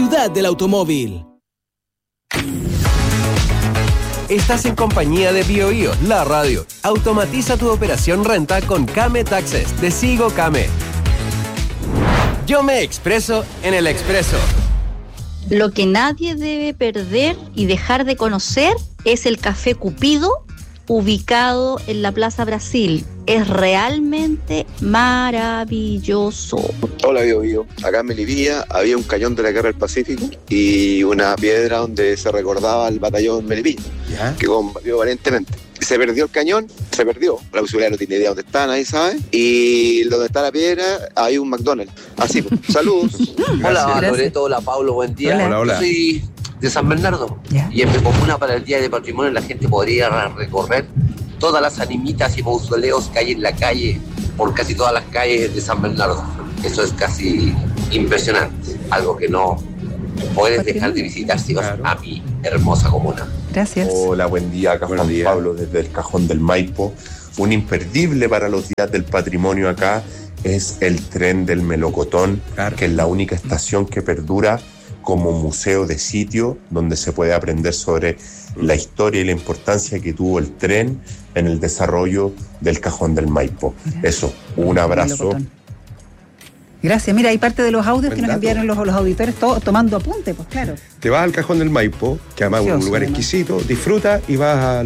ciudad del automóvil. Estás en compañía de BioBio, la radio. Automatiza tu operación renta con Kame Taxes de Sigo Kame. Yo me expreso en el Expreso. Lo que nadie debe perder y dejar de conocer es el Café Cupido, ubicado en la Plaza Brasil. Es realmente maravilloso. Hola, BioBio. Acá en Melipilla había un cañón de la Guerra del Pacífico y una piedra donde se recordaba el batallón Melipilla, que combatió valientemente. Se perdió el cañón, se perdió. La posibilidad no tiene idea dónde está, nadie sabe. Y donde está la piedra hay un McDonald's. Así, pues. Saludos. Hola, Loreto, hola, Pablo, buen día. Hola. Yo soy de San Bernardo. Y en mi comuna, para el Día de Patrimonio, la gente podría recorrer todas las animitas y mausoleos que hay en la calle, por casi todas las calles de San Bernardo. Eso es casi impresionante, algo que no puedes dejar de visitar si vas a mi hermosa comuna. Gracias. Hola, buen día, acá Juan Pablo desde el Cajón del Maipo. Un imperdible para los días del patrimonio acá es el tren del Melocotón, que es la única estación que perdura como museo de sitio donde se puede aprender sobre la historia y la importancia que tuvo el tren en el desarrollo del Cajón del Maipo. Eso, un abrazo. Gracias. Mira, hay parte de los audios que nos enviaron los auditores tomando apunte, pues claro. Te vas al Cajón del Maipo, que además es un lugar exquisito, disfruta y vas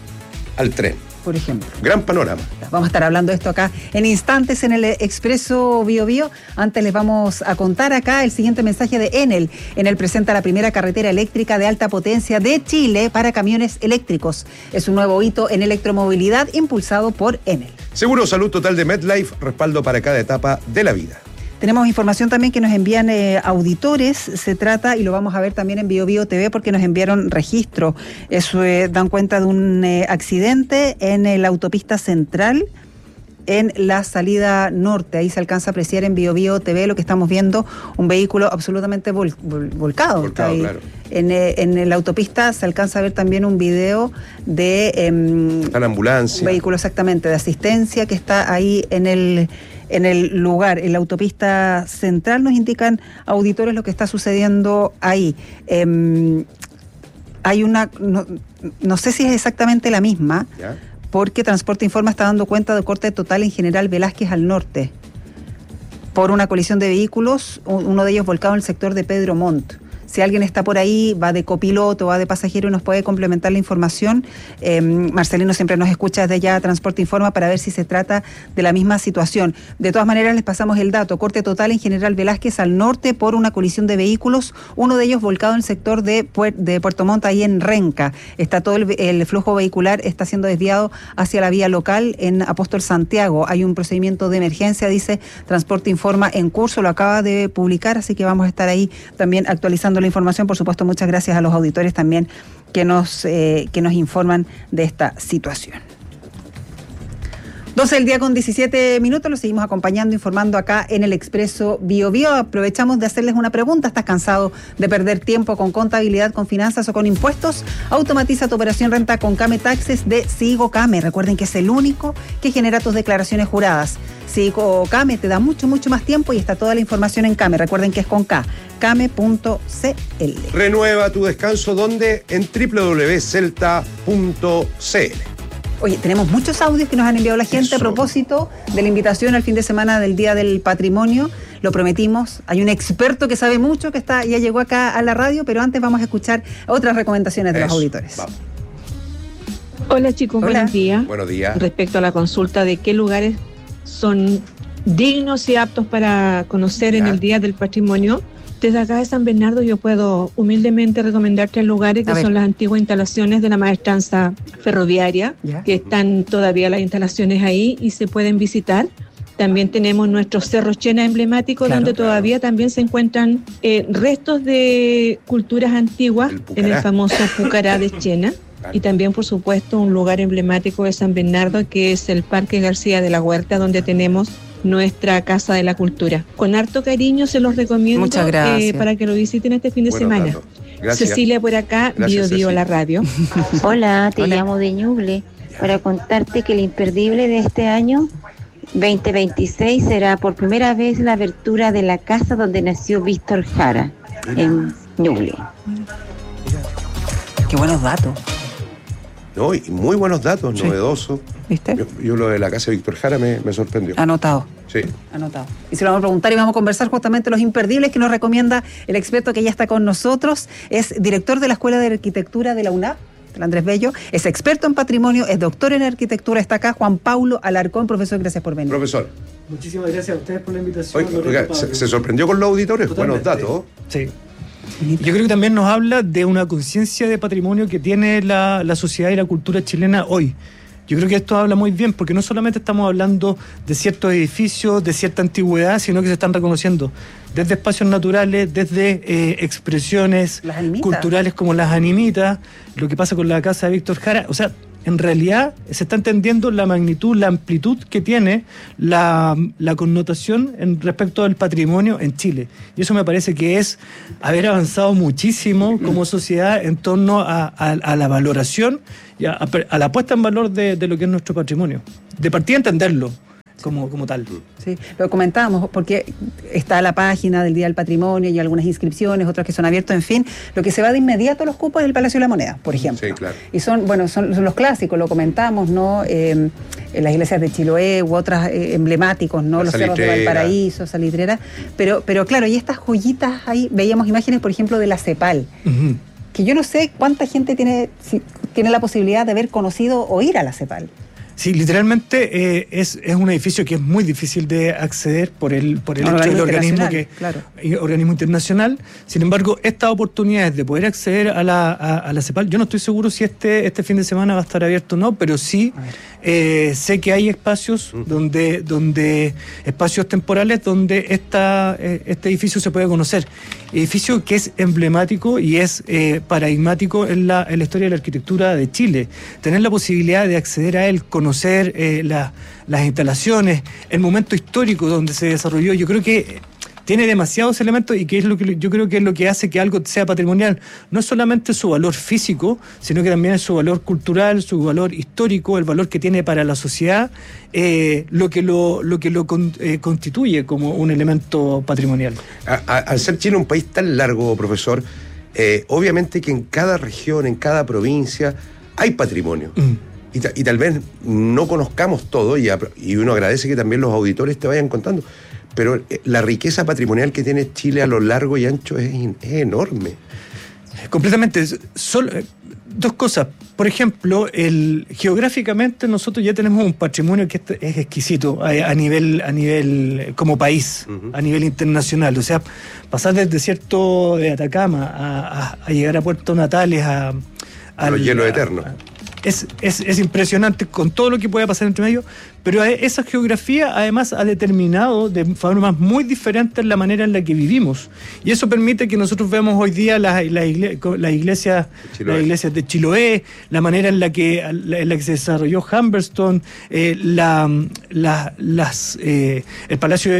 al tren. Por ejemplo. Gran panorama. Vamos a estar hablando de esto acá en instantes en el Expreso BioBio. Antes les vamos a contar acá el siguiente mensaje de Enel. Enel presenta la primera carretera eléctrica de alta potencia de Chile para camiones eléctricos. Es un nuevo hito en electromovilidad impulsado por Enel. Seguro Salud Total de MetLife, respaldo para cada etapa de la vida. Tenemos información también que nos envían auditores, se trata, y lo vamos a ver también en BioBio TV porque nos enviaron registro. Eso dan cuenta de un accidente en la autopista central, en la salida norte. Ahí se alcanza a apreciar en BioBio TV lo que estamos viendo, un vehículo absolutamente volcado. Está ahí. Claro. En la autopista se alcanza a ver también un video de una ambulancia. Un vehículo exactamente de asistencia que está ahí en el lugar, en la autopista central. Nos indican auditores lo que está sucediendo ahí. Hay una, no sé si es exactamente la misma, ¿ya? Porque Transporte Informa está dando cuenta de corte total en General Velázquez al norte por una colisión de vehículos, uno de ellos volcado en el sector de Pedro Montt. Si alguien está por ahí, va de copiloto, va de pasajero y nos puede complementar la información. Marcelino siempre nos escucha desde allá Transporte Informa para ver si se trata de la misma situación. De todas maneras, les pasamos el dato. Corte total en General Velázquez al norte por una colisión de vehículos, uno de ellos volcado en el sector de Puerto Montt, ahí en Renca. Está todo el flujo vehicular, está siendo desviado hacia la vía local en Apóstol Santiago. Hay un procedimiento de emergencia, dice Transporte Informa, en curso, lo acaba de publicar, así que vamos a estar ahí también actualizando la información. Por supuesto, muchas gracias a los auditores también que nos informan de esta situación. 12 del día con 17 minutos, los seguimos acompañando, informando acá en el Expreso BioBio. Aprovechamos de hacerles una pregunta. ¿Estás cansado de perder tiempo con contabilidad, con finanzas o con impuestos? Automatiza tu operación renta con Kame Taxes de Sigo Kame. Recuerden que es el único que genera tus declaraciones juradas. Sigo Kame te da mucho más tiempo y está toda la información en Kame. Recuerden que es con K, kame.cl. Renueva tu descanso donde en www.celta.cl. Oye, tenemos muchos audios que nos han enviado la gente a propósito de la invitación al fin de semana del Día del Patrimonio. Lo prometimos. Hay un experto que sabe mucho que ya llegó acá a la radio, pero antes vamos a escuchar otras recomendaciones de los auditores. Vamos. Hola chicos, buenos días. Buenos días. Respecto a la consulta de qué lugares son dignos y aptos para conocer en el Día del Patrimonio, desde acá de San Bernardo yo puedo humildemente recomendar 3 lugares que son las antiguas instalaciones de la maestranza ferroviaria, que están todavía las instalaciones ahí y se pueden visitar. También tenemos nuestro Cerro Chena emblemático, donde todavía también se encuentran restos de culturas antiguas en el famoso Pucará de Chena. Y también, por supuesto, un lugar emblemático de San Bernardo, que es el Parque García de la Huerta, donde tenemos nuestra Casa de la Cultura. Con harto cariño se los recomiendo para que lo visiten este fin de semana. Cecilia por acá, BioBio la radio. Hola, te llamo de Ñuble para contarte que el imperdible de este año 2026 será por primera vez la abertura de la casa donde nació Víctor Jara. en Ñuble. Qué buenos datos. No, y muy buenos datos, sí. Novedosos. ¿Viste? Yo lo de la casa de Víctor Jara me sorprendió. Anotado. Sí. Anotado. Y se lo vamos a preguntar y vamos a conversar justamente los imperdibles que nos recomienda el experto que ya está con nosotros. Es director de la Escuela de Arquitectura de la UNAP, Andrés Bello. Es experto en patrimonio, es doctor en arquitectura. Está acá Juan Paulo Alarcón. Profesor, gracias por venir. Profesor. Muchísimas gracias a ustedes por la invitación. Oiga, se sorprendió con los auditores. Totalmente. Buenos datos. Sí. Yo creo que también nos habla de una conciencia de patrimonio que tiene la sociedad y la cultura chilena hoy. Yo creo que esto habla muy bien, porque no solamente estamos hablando de ciertos edificios, de cierta antigüedad, sino que se están reconociendo desde espacios naturales, desde expresiones culturales como las animitas, lo que pasa con la casa de Víctor Jara. O sea, en realidad se está entendiendo la magnitud, la amplitud que tiene la connotación en respecto al patrimonio en Chile. Y eso me parece que es haber avanzado muchísimo como sociedad en torno a la valoración y a la puesta en valor de lo que es nuestro patrimonio. De partida entenderlo como tal. Sí, lo comentábamos porque está la página del Día del Patrimonio y algunas inscripciones, otras que son abiertas, en fin. Lo que se va de inmediato a los cupos es el Palacio de la Moneda, por ejemplo. Sí, claro. Y son los clásicos, lo comentamos, ¿no? En las iglesias de Chiloé u otras emblemáticos, ¿no? Los cerros de Valparaíso, Salitrera. Pero claro, y estas joyitas ahí, veíamos imágenes, por ejemplo, de la CEPAL. Uh-huh. Que yo no sé cuánta gente tiene la posibilidad de haber conocido o ir a la CEPAL. Sí, literalmente es un edificio que es muy difícil de acceder por el hecho del organismo internacional. Sin embargo, estas oportunidades de poder acceder a la CEPAL, yo no estoy seguro si este fin de semana va a estar abierto o no, pero sí sé que hay espacios donde espacios temporales donde este edificio se puede conocer. Edificio que es emblemático y es paradigmático en la historia de la arquitectura de Chile. Tener la posibilidad de acceder a él, conocer las instalaciones, el momento histórico donde se desarrolló, yo creo que tiene demasiados elementos y que es lo que yo creo que es lo que hace que algo sea patrimonial. No es solamente su valor físico, sino que también es su valor cultural, su valor histórico, el valor que tiene para la sociedad, lo que lo constituye como un elemento patrimonial. Al ser Chile un país tan largo, profesor, obviamente que en cada región, en cada provincia, hay patrimonio. Y tal vez no conozcamos todo, y uno agradece que también los auditores te vayan contando, pero la riqueza patrimonial que tiene Chile a lo largo y ancho es enorme. Completamente. Dos cosas. Por ejemplo, geográficamente nosotros ya tenemos un patrimonio que es exquisito a nivel como país, a nivel internacional. O sea, pasar del desierto de Atacama a llegar a Puerto Natales, a los hielos eternos. Es impresionante con todo lo que puede pasar entre medio, pero esa geografía además ha determinado de formas muy diferentes la manera en la que vivimos, y eso permite que nosotros veamos hoy día las iglesias de Chiloé, la manera en la que se desarrolló Humberstone, el palacio,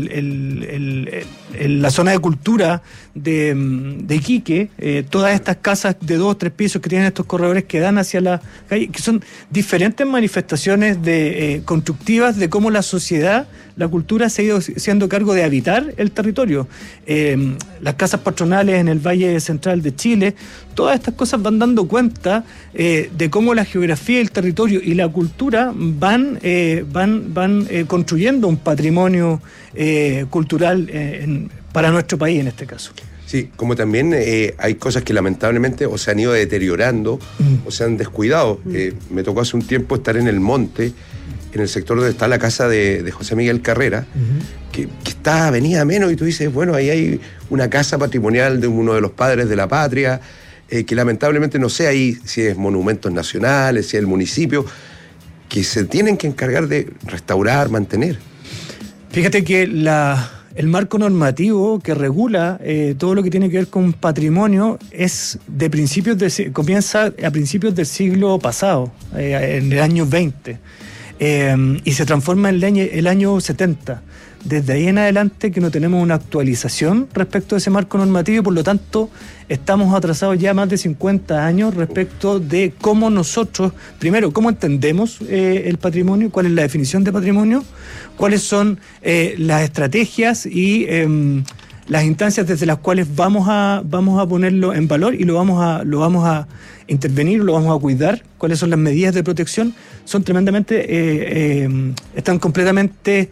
la zona de cultura de Iquique, todas estas casas de 2 o 3 pisos que tienen estos corredores que dan hacia la calle, que son diferentes manifestaciones constructivas de cómo la sociedad, la cultura se ha ido haciendo cargo de habitar el territorio. Las casas patronales en el Valle Central de Chile, todas estas cosas van dando cuenta de cómo la geografía, el territorio y la cultura van construyendo un patrimonio cultural para nuestro país en este caso. Sí, como también hay cosas que lamentablemente o se han ido deteriorando o se han descuidado. Me tocó hace un tiempo estar en el monte, en el sector donde está la casa de José Miguel Carrera, que está avenida Menos, y tú dices, bueno, ahí hay una casa patrimonial de uno de los padres de la patria, que lamentablemente no sé ahí si es monumentos nacionales, si es el municipio, que se tienen que encargar de restaurar, mantener. Fíjate que el marco normativo que regula todo lo que tiene que ver con patrimonio es comienza a principios del siglo pasado, en el año 20, y se transforma en el año 70. Desde ahí en adelante que no tenemos una actualización respecto a ese marco normativo, y por lo tanto estamos atrasados ya más de 50 años respecto de cómo nosotros, primero, cómo entendemos el patrimonio, cuál es la definición de patrimonio, cuáles son las estrategias y las instancias desde las cuales vamos a ponerlo en valor y lo vamos a intervenir, lo vamos a cuidar, cuáles son las medidas de protección, son tremendamente, están completamente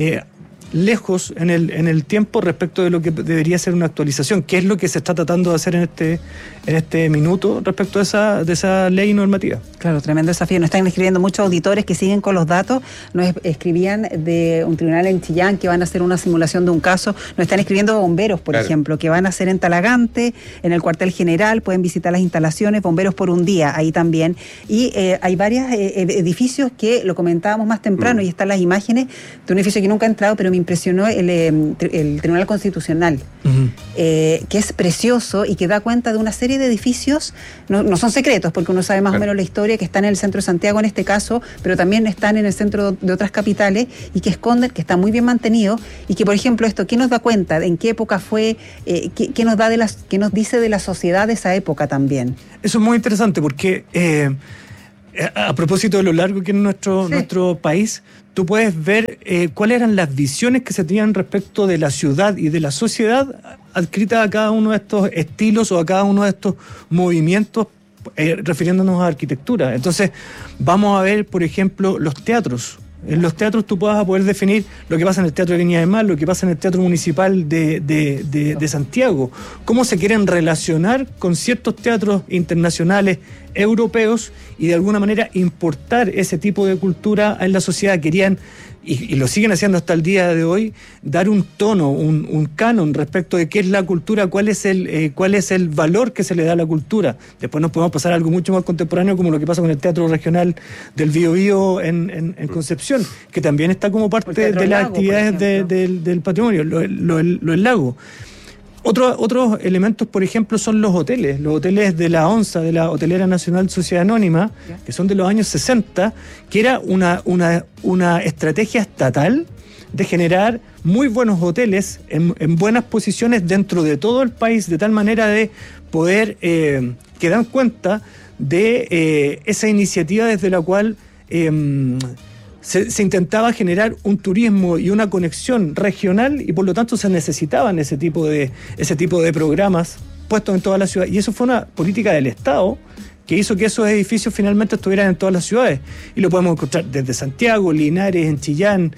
lejos en el tiempo respecto de lo que debería ser una actualización, que es lo que se está tratando de hacer en este minuto respecto de esa ley normativa. Claro, tremendo desafío. Nos están escribiendo muchos auditores que siguen con los datos. Nos escribían de un tribunal en Chillán que van a hacer una simulación de un caso. Nos están escribiendo bomberos, por ejemplo, que van a hacer en Talagante, en el cuartel general, pueden visitar las instalaciones, bomberos por un día, ahí también. Y hay varios edificios que lo comentábamos más temprano y están las imágenes de un edificio que nunca ha entrado, pero me impresionó el Tribunal Constitucional, que es precioso y que da cuenta de una serie de edificios, no son secretos porque uno sabe más o menos la historia, que están en el centro de Santiago en este caso, pero también están en el centro de otras capitales y que esconden, que están muy bien mantenidos y que, por ejemplo, esto, ¿qué nos da cuenta? ¿En qué época fue? ¿Qué nos dice de la sociedad de esa época también? Eso es muy interesante porque a propósito de lo largo que es nuestro país, tú puedes ver cuáles eran las visiones que se tenían respecto de la ciudad y de la sociedad adscritas a cada uno de estos estilos o a cada uno de estos movimientos, refiriéndonos a arquitectura. Entonces, vamos a ver, por ejemplo, los teatros. En los teatros tú vas a poder definir lo que pasa en el Teatro de Viña del Mar, lo que pasa en el Teatro Municipal de Santiago, cómo se quieren relacionar con ciertos teatros internacionales europeos y de alguna manera importar ese tipo de cultura en la sociedad. Querían, y lo siguen haciendo hasta el día de hoy, dar un tono, un canon respecto de qué es la cultura, cuál es el valor que se le da a la cultura. Después nos podemos pasar a algo mucho más contemporáneo, como lo que pasa con el Teatro Regional del Biobío en Concepción, que también está como parte de las actividades del patrimonio, el lago. Otros elementos, por ejemplo, son los hoteles de la ONSA, de la Hotelera Nacional Sociedad Anónima, que son de los años 60, que era una estrategia estatal de generar muy buenos hoteles en buenas posiciones dentro de todo el país, de tal manera de poder que dan cuenta de esa iniciativa desde la cual se intentaba generar un turismo y una conexión regional y por lo tanto se necesitaban ese tipo de programas puestos en toda la ciudad. Y eso fue una política del Estado que hizo que esos edificios finalmente estuvieran en todas las ciudades. Y lo podemos encontrar desde Santiago, Linares, en Chillán,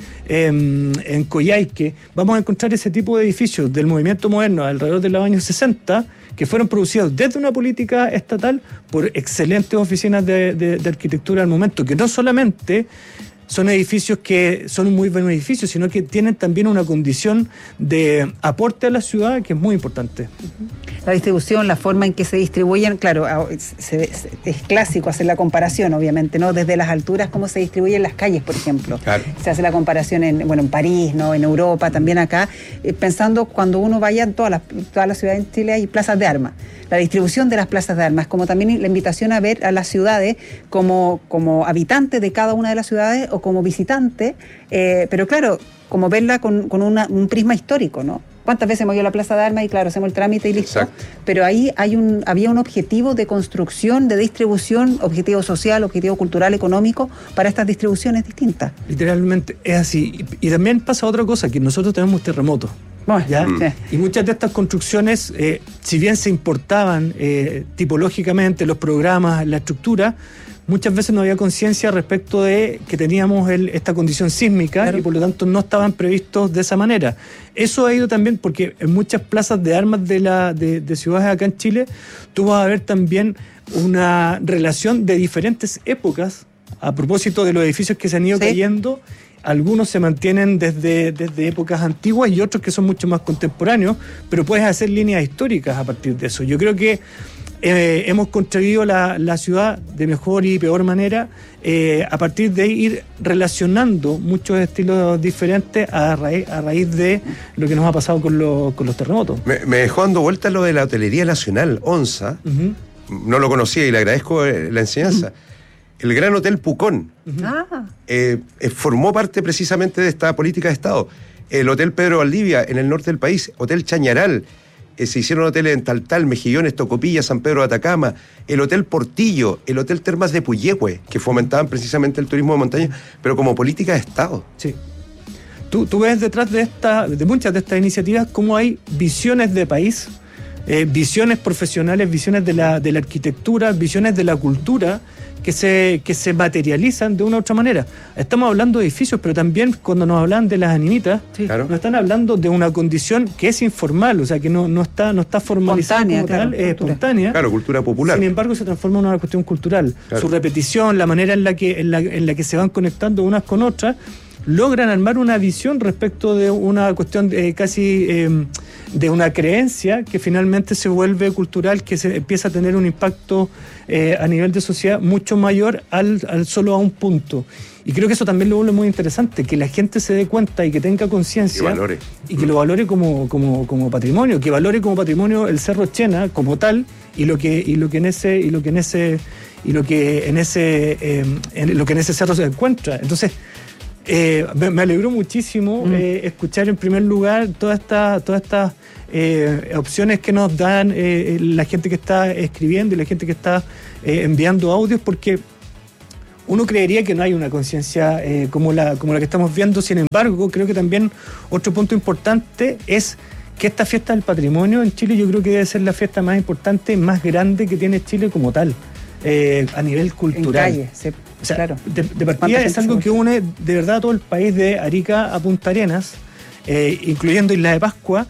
en Coyhaique. Vamos a encontrar ese tipo de edificios del movimiento moderno alrededor de los años 60 que fueron producidos desde una política estatal por excelentes oficinas de arquitectura al momento, que no solamente son edificios que son un muy buen edificio, sino que tienen también una condición de aporte a la ciudad que es muy importante. La distribución, la forma en que se distribuyen, claro, es clásico hacer la comparación, obviamente, ¿no? Desde las alturas, cómo se distribuyen las calles, por ejemplo. Claro. Se hace la comparación en París, ¿no? En Europa, también acá, pensando cuando uno vaya en todas las ciudades en Chile hay plazas de armas. La distribución de las plazas de armas, como también la invitación a ver a las ciudades como habitantes de cada una de las ciudades o como visitante, pero claro, como verla con un prisma histórico, ¿no? ¿Cuántas veces hemos ido a la Plaza de Armas y claro, hacemos el trámite y listo? Exacto. Pero ahí había un objetivo de construcción, de distribución, objetivo social, objetivo cultural, económico, para estas distribuciones distintas. Literalmente es así. Y también pasa otra cosa, que nosotros tenemos terremotos. ¿Ya? Y muchas de estas construcciones, si bien se importaban tipológicamente los programas, la estructura, muchas veces no había conciencia respecto de que teníamos esta condición sísmica, claro, y por lo tanto no estaban previstos de esa manera. Eso ha ido también porque en muchas plazas de armas de ciudades acá en Chile tú vas a ver también una relación de diferentes épocas a propósito de los edificios que se han ido cayendo. Algunos se mantienen desde épocas antiguas y otros que son mucho más contemporáneos, pero puedes hacer líneas históricas a partir de eso. Yo creo que hemos construido la ciudad de mejor y peor manera a partir de ir relacionando muchos estilos diferentes a raíz de lo que nos ha pasado con los terremotos. Me dejó dando vuelta lo de la Hotelería Nacional, ONSA. No lo conocía y le agradezco la enseñanza. El Gran Hotel Pucón formó parte precisamente de esta política de Estado. El Hotel Pedro Valdivia en el norte del país, Hotel Chañaral, se hicieron hoteles en Taltal, Mejillones, Tocopilla, San Pedro de Atacama, el Hotel Portillo, el Hotel Termas de Puyehue, que fomentaban precisamente el turismo de montaña, pero como política de Estado. Sí. tú ves detrás de muchas de estas iniciativas cómo hay visiones de país, visiones profesionales, visiones de la arquitectura, visiones de la cultura que se materializan de una u otra manera. Estamos hablando de edificios, pero también cuando nos hablan de las animitas, nos están hablando de una condición que es informal, o sea, que no está formalizada como tal, es espontánea. Claro, cultura popular. Sin embargo, se transforma en una cuestión cultural. Claro. Su repetición, la manera en la que se van conectando unas con otras, logran armar una visión respecto de una cuestión casi de una creencia que finalmente se vuelve cultural, que se empieza a tener un impacto a nivel de sociedad mucho mayor al solo a un punto. Y creo que eso también lo vuelve muy interesante, que la gente se dé cuenta y que tenga conciencia y que lo valore como patrimonio, que valore como patrimonio el Cerro Chena como tal y lo que en ese cerro se encuentra. Entonces, me alegró muchísimo escuchar en primer lugar todas estas opciones que nos dan la gente que está escribiendo y la gente que está enviando audios, porque uno creería que no hay una conciencia como la que estamos viendo. Sin embargo, creo que también otro punto importante es que esta fiesta del patrimonio en Chile, yo creo que debe ser la fiesta más importante, más grande que tiene Chile como tal, a nivel cultural. En calle, o sea, claro. De partida es algo que une de verdad a todo el país, de Arica a Punta Arenas, incluyendo Isla de Pascua,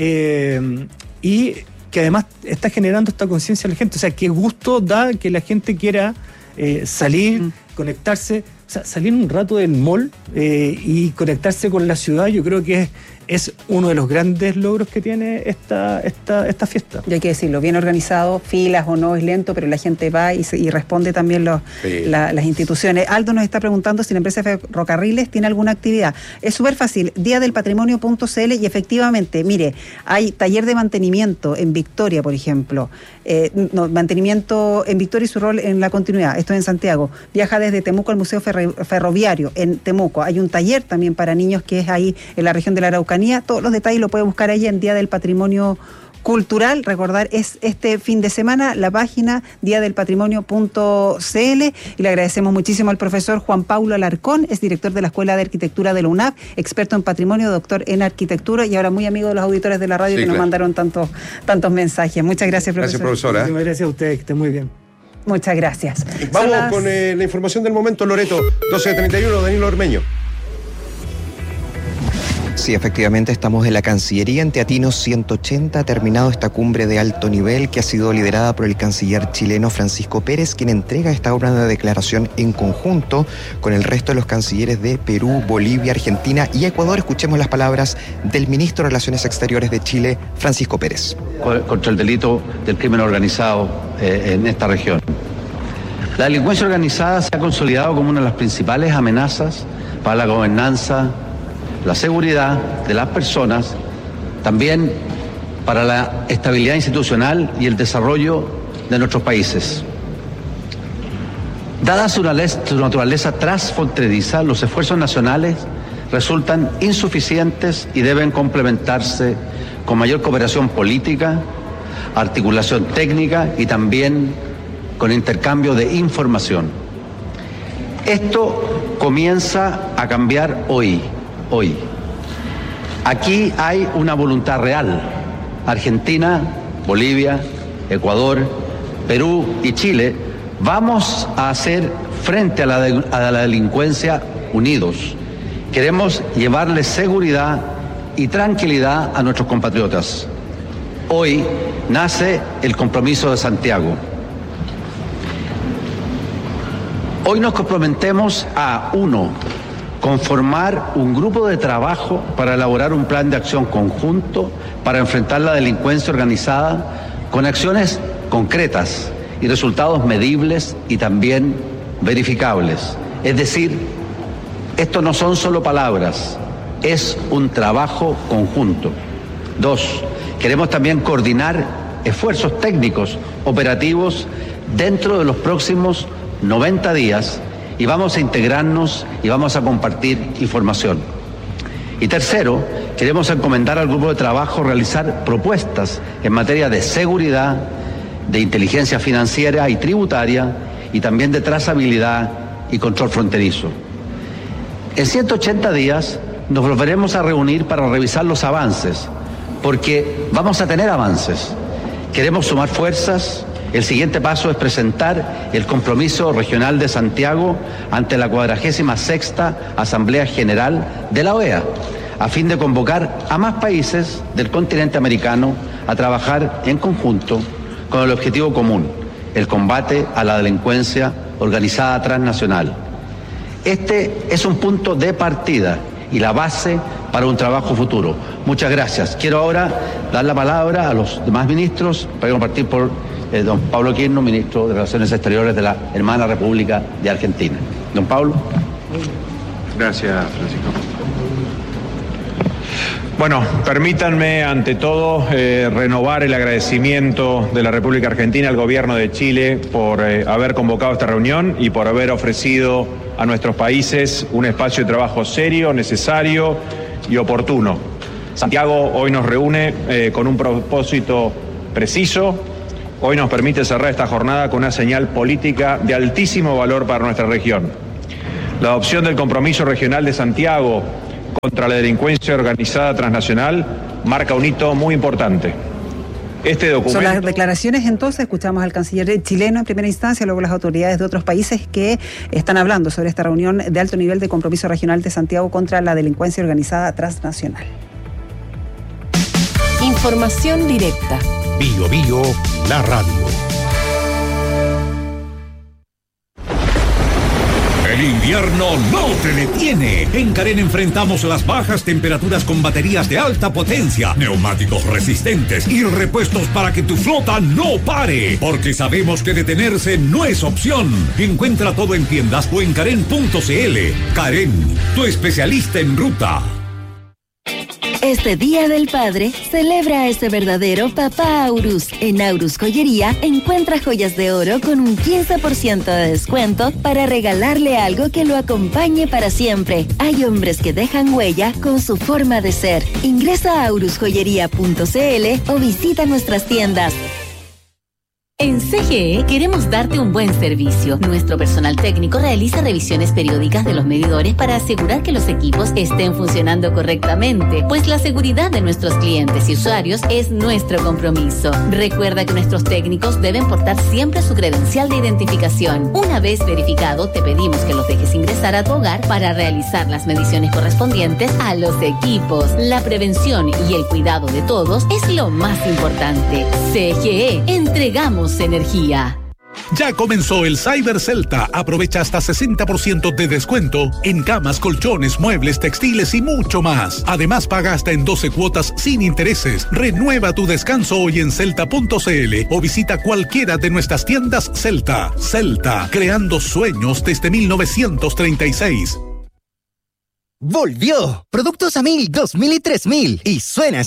y que además está generando esta conciencia en la gente. O sea, qué gusto da que la gente quiera salir, conectarse, o sea, salir un rato del mall y conectarse con la ciudad. Yo creo que es uno de los grandes logros que tiene esta fiesta. Y hay que decirlo, bien organizado, filas o no, es lento, pero la gente va y responde también las instituciones. Aldo nos está preguntando si la empresa de ferrocarriles tiene alguna actividad. Es súper fácil, diadelpatrimonio.cl, y efectivamente, mire, hay taller de mantenimiento en Victoria, por ejemplo. Mantenimiento en Victoria y su rol en la continuidad. Esto es en Santiago. Viaja desde Temuco al Museo Ferroviario en Temuco. Hay un taller también para niños que es ahí en la región de la Araucanía. Todos los detalles lo puede buscar ahí en Día del Patrimonio Cultural. Recordar, es este fin de semana la página diadelpatrimonio.cl, y le agradecemos muchísimo al profesor Juan Paulo Alarcón, es director de la Escuela de Arquitectura de la UNAP, experto en patrimonio, doctor en arquitectura y ahora muy amigo de los auditores de la radio, que nos mandaron tantos mensajes. Muchas gracias, profesor. Gracias, profesora. Muchísimas gracias a ustedes, que estén muy bien. Muchas gracias. Vamos con la información del momento, Loreto. 12:31, Danilo Ormeño. Sí, efectivamente, estamos en la Cancillería en Teatino 180, ha terminado esta cumbre de alto nivel que ha sido liderada por el canciller chileno Francisco Pérez, quien entrega esta obra de declaración en conjunto con el resto de los cancilleres de Perú, Bolivia, Argentina y Ecuador. Escuchemos las palabras del ministro de Relaciones Exteriores de Chile, Francisco Pérez. Contra el delito del crimen organizado en esta región. La delincuencia organizada se ha consolidado como una de las principales amenazas para la gobernanza, la seguridad de las personas, también para la estabilidad institucional y el desarrollo de nuestros países. Dada su naturaleza transfronteriza, los esfuerzos nacionales resultan insuficientes y deben complementarse con mayor cooperación política, articulación técnica y también con intercambio de información. Esto comienza a cambiar hoy. Aquí hay una voluntad real. Argentina, Bolivia, Ecuador, Perú y Chile vamos a hacer frente a la delincuencia unidos. Queremos llevarles seguridad y tranquilidad a nuestros compatriotas. Hoy nace el compromiso de Santiago. Hoy nos comprometemos a, 1, conformar un grupo de trabajo para elaborar un plan de acción conjunto para enfrentar la delincuencia organizada con acciones concretas y resultados medibles y también verificables. Es decir, esto no son solo palabras, es un trabajo conjunto. 2, queremos también coordinar esfuerzos técnicos, operativos, dentro de los próximos 90 días, y vamos a integrarnos y vamos a compartir información. Y tercero, queremos encomendar al grupo de trabajo realizar propuestas en materia de seguridad, de inteligencia financiera y tributaria, y también de trazabilidad y control fronterizo. En 180 días nos volveremos a reunir para revisar los avances, porque vamos a tener avances. Queremos sumar fuerzas. El siguiente paso es presentar el compromiso regional de Santiago ante la 46ª Asamblea General de la OEA, a fin de convocar a más países del continente americano a trabajar en conjunto con el objetivo común, el combate a la delincuencia organizada transnacional. Este es un punto de partida y la base para un trabajo futuro. Muchas gracias. Quiero ahora dar la palabra a los demás ministros. Voy a compartir por don Pablo Quirno, ministro de Relaciones Exteriores de la hermana República de Argentina. Don Pablo. Gracias, Francisco. Bueno, permítanme ante todo renovar el agradecimiento de la República Argentina al Gobierno de Chile por haber convocado esta reunión y por haber ofrecido a nuestros países un espacio de trabajo serio, necesario y oportuno. Santiago hoy nos reúne con un propósito preciso. Hoy nos permite cerrar esta jornada con una señal política de altísimo valor para nuestra región. La adopción del compromiso regional de Santiago contra la delincuencia organizada transnacional marca un hito muy importante. Este documento... Son las declaraciones, entonces, escuchamos al canciller chileno en primera instancia, luego las autoridades de otros países que están hablando sobre esta reunión de alto nivel de compromiso regional de Santiago contra la delincuencia organizada transnacional. Información directa. Bio Bio, la radio. El invierno no te detiene. En Carén enfrentamos las bajas temperaturas con baterías de alta potencia, neumáticos resistentes y repuestos para que tu flota no pare. Porque sabemos que detenerse no es opción. Encuentra todo en tiendas o en Carén.cl. Carén, tu especialista en ruta. Este Día del Padre, celebra a ese verdadero papá Aurus. En Aurus Joyería, encuentra joyas de oro con un 15% de descuento para regalarle algo que lo acompañe para siempre. Hay hombres que dejan huella con su forma de ser. Ingresa a aurusjoyería.cl o visita nuestras tiendas. En CGE queremos darte un buen servicio. Nuestro personal técnico realiza revisiones periódicas de los medidores para asegurar que los equipos estén funcionando correctamente, pues la seguridad de nuestros clientes y usuarios es nuestro compromiso. Recuerda que nuestros técnicos deben portar siempre su credencial de identificación. Una vez verificado, te pedimos que los dejes ingresar a tu hogar para realizar las mediciones correspondientes a los equipos. La prevención y el cuidado de todos es lo más importante. CGE, entregamos energía. Ya comenzó el Cyber Celta. Aprovecha hasta 60% de descuento en camas, colchones, muebles, textiles y mucho más. Además, paga hasta en 12 cuotas sin intereses. Renueva tu descanso hoy en celta.cl o visita cualquiera de nuestras tiendas Celta. Celta, creando sueños desde 1936. Volvió. Productos a 1000, 2000 y 3000. Y suena